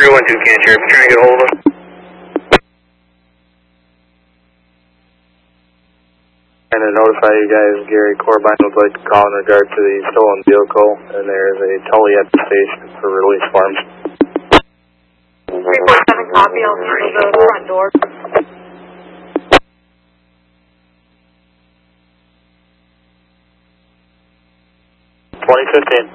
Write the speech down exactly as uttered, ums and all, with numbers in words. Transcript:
three one two can Sheriff, trying to get a hold of him. And to notify you guys, Gary Corbine would like to call in regard to the stolen vehicle, and there is a Tully at the station for release forms. three four seven copy, I'll handle the front door. twenty fifteen.